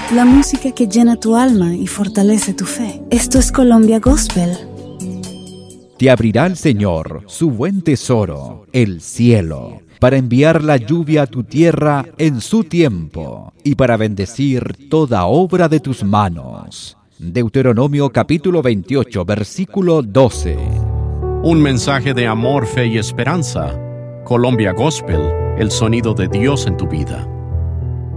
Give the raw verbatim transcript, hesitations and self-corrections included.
la música que llena tu alma y fortalece tu fe. Esto es Colombia Gospel. Te abrirá el Señor su buen tesoro, el cielo, para enviar la lluvia a tu tierra en su tiempo y para bendecir toda obra de tus manos. Deuteronomio capítulo veintiocho, versículo doce. Un mensaje de amor, fe y esperanza. Colombia Gospel, el sonido de Dios en tu vida.